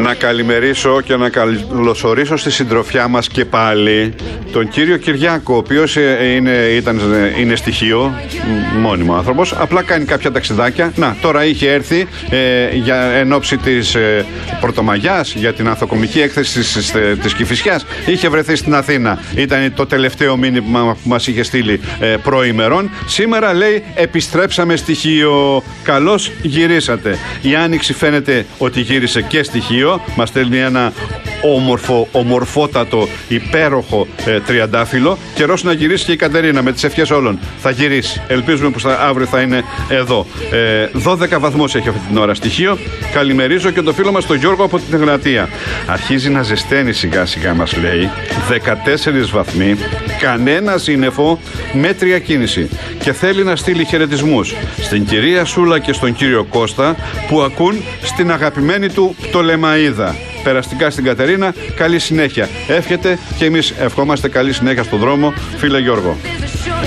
Να καλημερίσω και να καλωσορίσω στη συντροφιά μας και πάλι τον κύριο Κυριάκο, ο οποίος είναι στοιχείο, μόνιμο άνθρωπος, απλά κάνει κάποια ταξιδάκια. Να, τώρα είχε έρθει εν ώψη της Πρωτομαγιάς για την ανθοκομική έκθεση της Κηφισιάς. Είχε βρεθεί στην Αθήνα. Ήταν το τελευταίο μήνυμα που μας είχε στείλει προημερών. Σήμερα λέει επιστρέψαμε στοιχείο. Καλώς γυρίσατε. Η Άνοιξη φαίνεται ότι γύρισε και στοιχείο. Μας στέλνει ένα ομορφότατο, υπέροχο τριαντάφυλλο. Καιρός να γυρίσει και η Κατερίνα, με τις ευχές όλων. Θα γυρίσει. Ελπίζουμε πως αύριο θα είναι εδώ. 12 βαθμούς έχει αυτή την ώρα στοιχείο. Καλημερίζω και το φίλο μας τον Γιώργο από την Εγνατία. Αρχίζει να ζεσταίνει σιγά σιγά, μας λέει. 14 βαθμοί. Κανένα σύννεφο, μέτρια κίνηση. Και θέλει να στείλει χαιρετισμούς στην κυρία Σούλα και στον κύριο Κώστα που ακούν στην αγαπημένη του Πτολεμαΐδα. Περαστικά στην Κατερίνα, καλή συνέχεια. Εύχεται και εμείς ευχόμαστε καλή συνέχεια στον δρόμο, φίλε Γιώργο.